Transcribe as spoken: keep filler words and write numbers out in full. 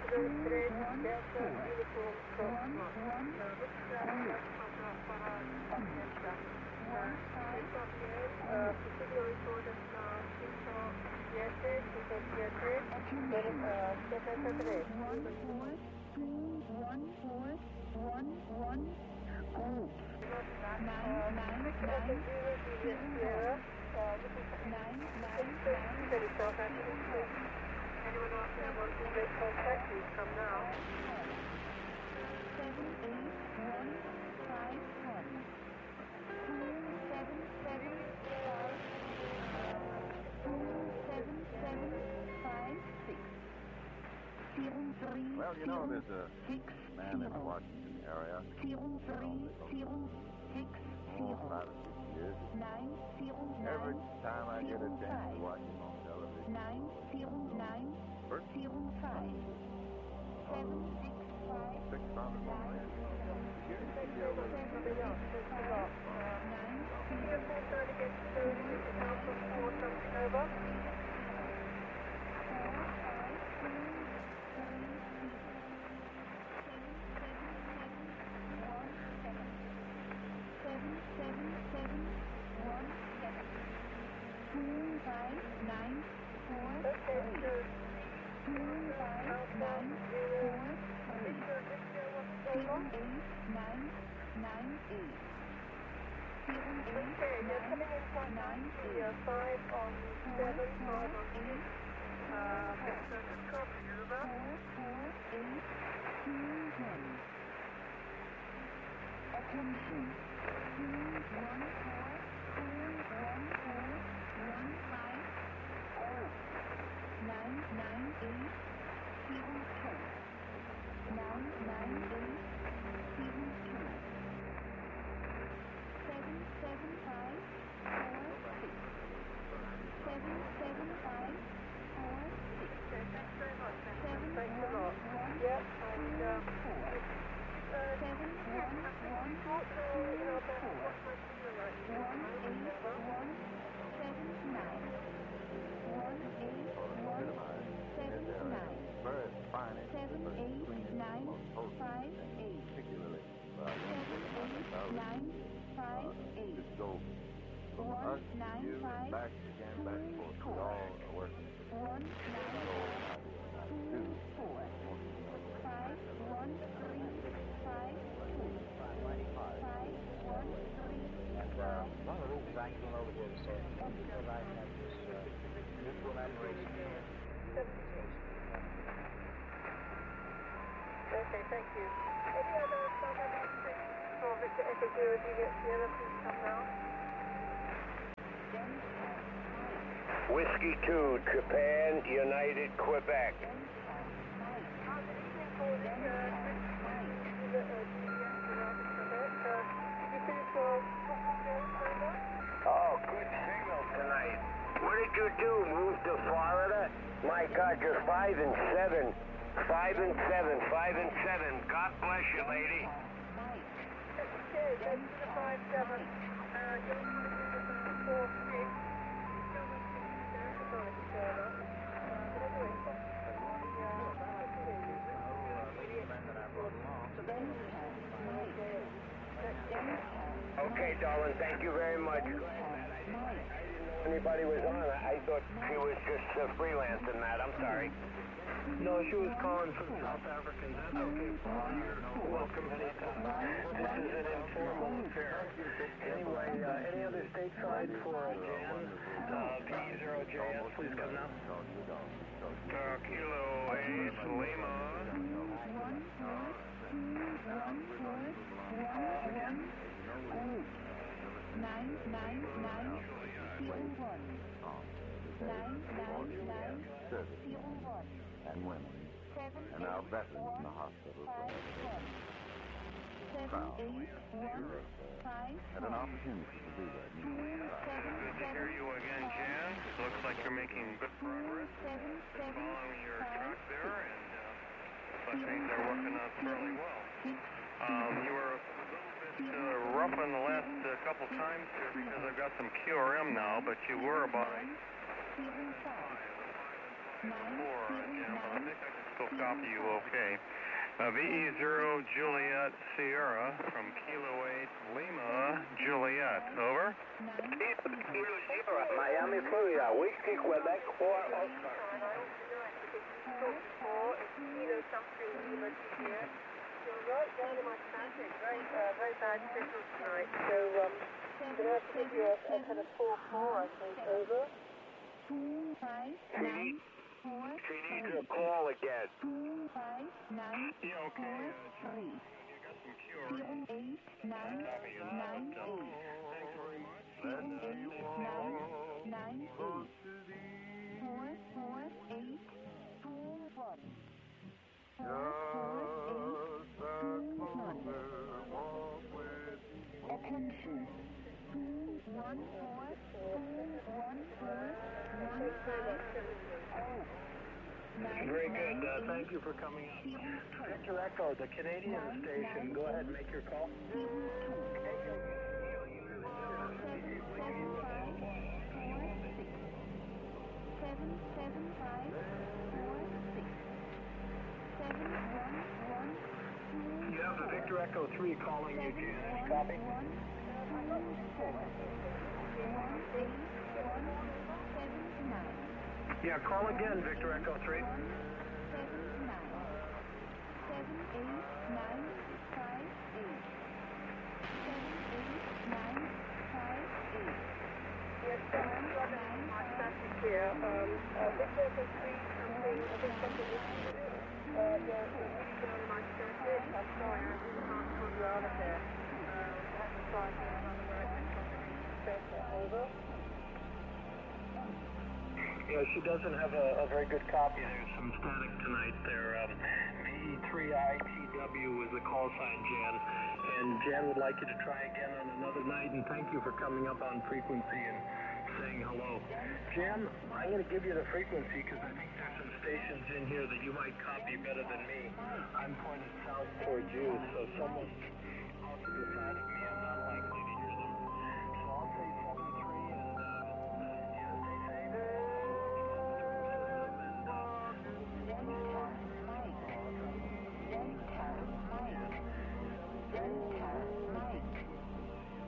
três, Delta, Uniform, Foxtrot. Para paciência. Cinco bien, signal report es cinco siete, cinco siete, setenta y tres. Nine, nine, nine, zero, Sierra, this is nine, nine, nine, South Africa. Anyone else that wants to make contact, please come now. Seven, eight, one, five, one. Two, seven, seven, five, two, seven, seven, five, six. Zero, three, well, you know, there's a six, man in the Washington area. Zero, three, zero, six, Oh, five or six years. nine, zero, Every nine, time I get a zero, chance five. to watch him on television. Nine, zero, nine, First, zero, five. Seven, six, five. six hundred one Nine, man. seven, six, five. Nine, zero, four, thirty, get thirty, Alpha four, something over. Seven, seven, seven, one, seven. Two, five, nine, four, three. Two, five, nine, four, three. Zero, eight, nine, nine, eight. Zero, eight, nine, nine, eight. Five on seven, five on eight. Uh, copy, over. Four, four, eight, two, one. Attention. Two, one, four, two, one, four, one, five, oh. Nine, nine, eight, zero, two. Nine, nine, eight, zero, two. Seven, seven, five, four, six. Seven, seven, five, four, six. Thanks very much. Seven, one, one, yep, and, uh, four. Seven, one, one, four, four. One, eight, one, seven, nine. One, eight, one, seven, nine. Very fine. Seven, eight, nine, five, eight. Particularly. Seven, eight, nine, five, eight. Just go from One, us, nine, you, five, back again, back and forth. We four. all are working. One, nine, five, two, four. Five, one, three, five, two. Five, one, three, And uh, five. one of the reasons I came over here this afternoon is because I have this uh, mutual admiration for Okay, thank you. Any other comments for Victor Echo Zero Juliet Sierra, please come now. Whiskey two, Japan, United, Quebec. Good evening for the uh, Juliet uh, Juliet United Quebec. Uh, did you finish your conference over? Oh, good signal tonight. What did you do? Move to Florida? My God, you're five and seven. Five and seven, five and seven. God bless you, lady. Okay, that's the five seven. Uh, you're going to do the four six. Still with the society server. Uh, but anyway, thank you for the uh, Okay, darling, thank you very much. Anybody was on, I thought she was just uh, freelancing that. I'm sorry. No, she was calling from South African. That's okay, Paul. You're welcome anytime. This is an informal affair. Anyway, uh, any other stateside for uh, Jan? Uh, P zero J S, please come now. Uh, Kilo eight, Lima. Nine, nine, nine, zero, one. Nine, nine, nine, zero, one. And women. Seven, And our eight, veterans in one, the hospital. five, one. Seven, eight, one, five, Had an one. opportunity to do that. Two, seven, Good to hear you again, Jan. Looks like you're making good progress. seven, seven, Following your five, track there, six. and uh, looks like things are working out fairly well. Six, Um, you were a little bit uh, rough on the last uh, couple times here because I've got some Q R M now, but you were about zero, five. four, uh, Jim, but I think I can still copy you okay. Uh, V E zero Juliet Sierra from Kilo eight Lima Juliet. Over. Kilo Sierra, Miami, Florida. Whiskey, Quebec, or Oscar. four, Kilo something Lima Juliet. You're right down in my traffic. Very, uh, very bad signal tonight. So, um, I'm going to have to give you a, a kind of four four, I think. Over. Two, five, nine, four, She needs a call again. two, five, nine, Yeah, okay. four, three. You got some cure. Zero, eight, nine, nine, eight. Thanks very much. Zero, eight, nine, nine, eight. Four, four, eight, two, one. Four, four, eight, two, one. Attention. Two, one, four, two, one, four, one, five, oh. Nine, Very good. nine, Uh, eight, thank you for coming up. zero, two. Victor Echo, the Canadian station. Go ahead and make your call. Zero, two. Seven, seven, five, four, six. Seven, seven, five, four, six. Seven, one, one, two, You have a four. Victor Echo three calling you, Seven, Jan. one, Copy? one, two, four. One, eight, one, seven, nine. Yeah, call again, Victor Echo three. One, seven, nine. Seven, eight, nine, five, eight. Seven, eight, nine, five, eight. Yes, nine, nine, My five, traffic here. Um, uh, Victor Echo three something. I think something is uh, yeah, it's really on my circuit. I'm sorry, I really can't pull you out of there. Uh, I have to try and do another way. Over. Yeah, she doesn't have a, a very good copy. There's some static tonight there. Um, V E three I T W was the call sign, Jan. And Jan would like you to try again on another night, and thank you for coming up on frequency and saying hello. Jan, I'm going to give you the frequency because I think there's some stations in here that you might copy better than me. I'm pointed south towards you, so someone out to the side of me